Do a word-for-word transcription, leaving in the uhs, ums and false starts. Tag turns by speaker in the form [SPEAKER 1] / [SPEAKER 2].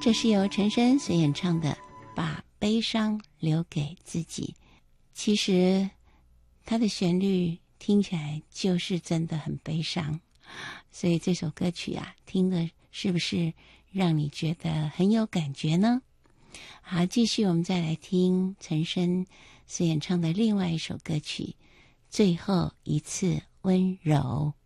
[SPEAKER 1] 这是由陈升所演唱的《把悲伤留给自己》。其实它的旋律听起来就是真的很悲伤，所以这首歌曲啊，听的是不是让你觉得很有感觉呢？好，继续我们再来听陈升所演唱的另外一首歌曲《最后一次温柔》。